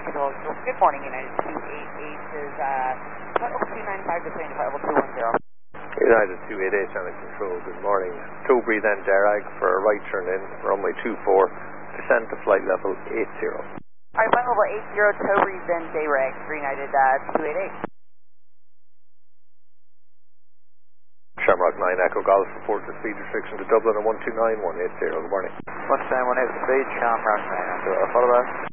Flying Control. Good morning, United 288 is flight level 295 descending to flight level 210. United 288, Channel Control, good morning. Tobury then Derag for a right turn in, runway 24, descend to flight level 80. Alright, flight level 80, Tobury then Derag for United 288. Shamrock 9 Echo Golf, report the speed restriction to Dublin at 129, 180, good morning. 129, 180 speed, Shamrock 9 Echo, follow back.